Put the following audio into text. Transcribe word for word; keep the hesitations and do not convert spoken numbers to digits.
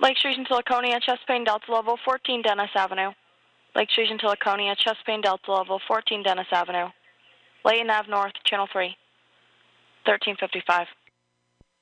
Lake Street until Laconia, Chesapeake Delta level fourteen Dennis Avenue. Lake Street until Laconia, Chesapeake Delta level fourteen Dennis Avenue. Layton Ave North, Channel three. thirteen fifty-five.